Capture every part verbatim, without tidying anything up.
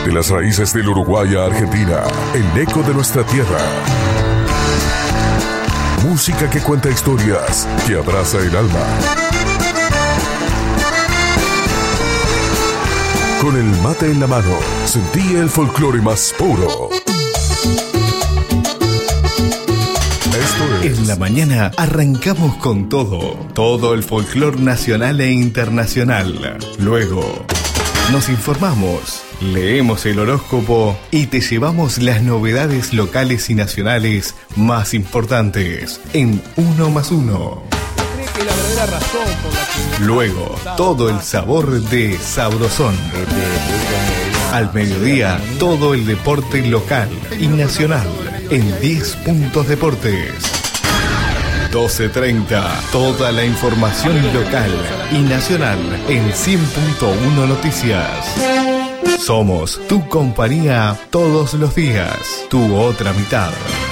De las raíces del Uruguay a Argentina, el eco de nuestra tierra. Música que cuenta historias, que abraza el alma. Con el mate en la mano, sentí el folclore más puro. Esto es... En la mañana arrancamos con todo, todo el folclore nacional e internacional. Luego nos informamos, leemos el horóscopo y te llevamos las novedades locales y nacionales más importantes en Uno más Uno. Que la verdadera razón por la que... Luego, todo el sabor de Sabrosón. Al mediodía, todo el deporte local y nacional en diez Puntos Deportes. doce treinta, toda la información local y nacional en cien punto uno Noticias. Somos tu compañía todos los días, tu otra mitad.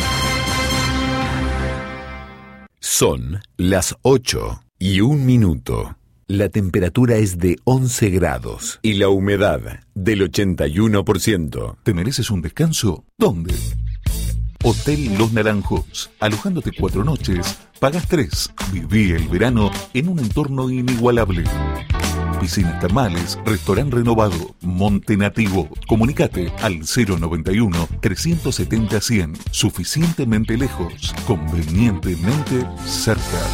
Son las ocho y un minuto. La temperatura es de once grados y la humedad del ochenta y uno por ciento. ¿Te mereces un descanso? ¿Dónde? Hotel Los Naranjos. Alojándote cuatro noches, pagas tres. Viví el verano en un entorno inigualable. Piscinas termales, restaurante renovado, monte nativo. Comunicate al cero noventa y uno, trescientos setenta, cien. Suficientemente lejos, convenientemente cerca.